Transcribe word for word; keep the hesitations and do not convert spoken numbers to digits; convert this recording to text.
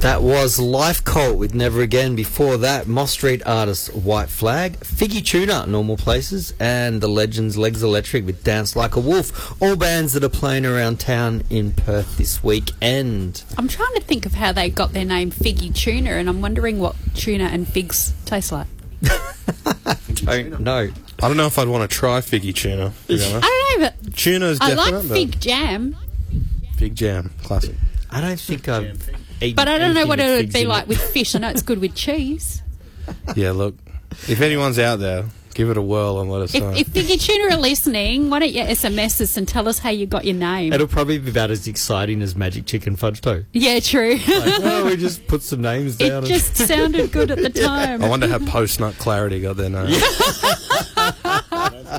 That was Life Cult with Never Again. Before that, Moss Street artist White Flag, Figgy Tuna, Normal Places, and the Legends Legs Electric with Dance Like a Wolf. All bands that are playing around town in Perth this weekend. I'm trying to think of how they got their name Figgy Tuna, and I'm wondering what tuna and figs taste like. Don't know. I don't know if I'd want to try Figgy Tuna. To be honest. I don't know, but Tuna's I definite. like fig jam. Fig jam, classic. I don't think I've eaten But I don't know anything what with it would figs be in like it. with fish. I know it's good with cheese. Yeah, look, if anyone's out there, give it a whirl and let us If, know. if Figgy Tuna are listening, why don't you S M S us and tell us how you got your name? It'll probably be about as exciting as Magic Chicken Fudge Toe. Yeah, true. Like, oh, we just put some names down. It just sounded good at the time. I wonder how Post Nut Clarity got their name.